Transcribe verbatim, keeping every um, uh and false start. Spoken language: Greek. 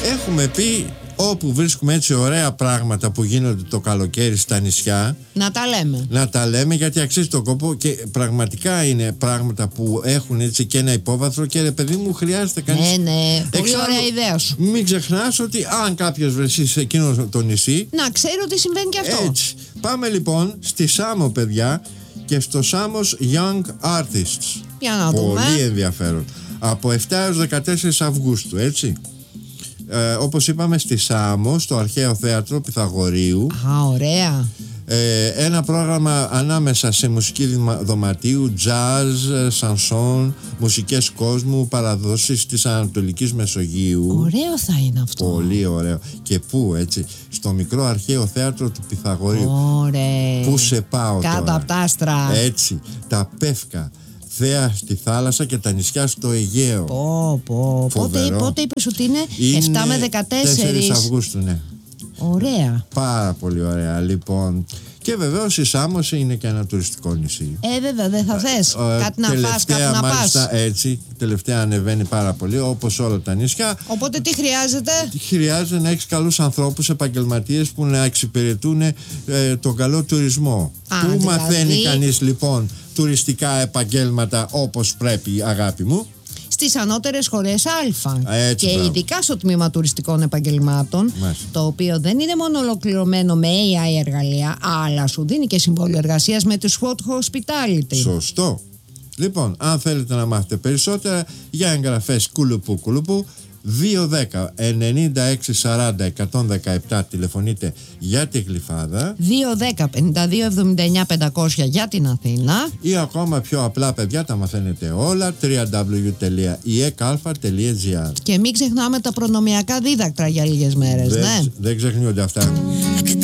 Έχουμε πει όπου βρίσκουμε έτσι ωραία πράγματα που γίνονται το καλοκαίρι στα νησιά, να τα λέμε. Να τα λέμε, γιατί αξίζει τον κόπο και πραγματικά είναι πράγματα που έχουν έτσι και ένα υπόβαθρο και ρε παιδί μου χρειάζεται κανείς. Ναι, ναι, πολύ Εξάλλου, ωραία ιδέα σου. Μην ξεχνάς ότι αν κάποιος βρεθεί σε εκείνο το νησί, να ξέρει ότι συμβαίνει και αυτό. Έτσι. Πάμε λοιπόν στη Σάμο, παιδιά, και στο Σάμος Young Artists. Για να δούμε. Πολύ ενδιαφέρον. Από εφτά έως δεκατέσσερις Αυγούστου, έτσι. Ε, όπως είπαμε, στη Σάμο, στο Αρχαίο Θέατρο Πυθαγορείου. Α, ωραία. Ε, ένα πρόγραμμα ανάμεσα σε μουσική δωματίου, jazz, σανσόν, μουσικές κόσμου, παραδόσεις της Ανατολικής Μεσογείου. Ωραίο θα είναι αυτό. Πολύ ωραίο. Και πού, έτσι, στο μικρό Αρχαίο Θέατρο του Πυθαγορείου. Ωραία. Πού σε πάω κάτω τώρα. από τα άστρα. Έτσι, τα Πεύκα, Θέα στη θάλασσα και τα νησιά στο Αιγαίο. Πω, πω. Πότε, πότε είπες ότι είναι, είναι εφτά με δεκατέσσερις τέσσερις Αυγούστου, ναι. Ωραία. Πάρα πολύ ωραία, λοιπόν. Και βεβαίως η Σάμος είναι και ένα τουριστικό νησί. Ε, βέβαια, δεν θα θες ε, κάτι να φας, κάτι να μάλιστα, πας. Έτσι, τελευταία ανεβαίνει πάρα πολύ, όπως όλα τα νησιά. Οπότε τι χρειάζεται? Χρειάζεται να έχεις καλούς ανθρώπους, επαγγελματίες που να εξυπηρετούν ε, τον καλό τουρισμό. Α, Πού δηλαδή... μαθαίνει κανείς λοιπόν τουριστικά επαγγέλματα όπως πρέπει, αγάπη μου? Στις ανώτερες σχολές Α. Έτσι, και μπράβο. ειδικά στο τμήμα τουριστικών επαγγελμάτων, Μάλιστα. το οποίο δεν είναι μόνο ολοκληρωμένο με έι άι εργαλεία, αλλά σου δίνει και συμβόλαιο εργασίας με τους Hot Hospitality. Σωστό. Λοιπόν, αν θέλετε να μάθετε περισσότερα, για εγγραφές κουλουπού κουλουπού, δύο δέκα ενενήντα έξι σαράντα εκατόν δεκαεπτά τηλεφωνείτε για τη Γλυφάδα, δύο δέκα πενήντα δύο εβδομήντα εννιά πεντακόσια για την Αθήνα, ή ακόμα πιο απλά, παιδιά, τα μαθαίνετε όλα, double-u double-u double-u τελεία ι ε κ α τελεία τζι άρ. και μην ξεχνάμε τα προνομιακά δίδακτρα για λίγες μέρες. Δεν, ναι. δεν ξεχνιούνται αυτά.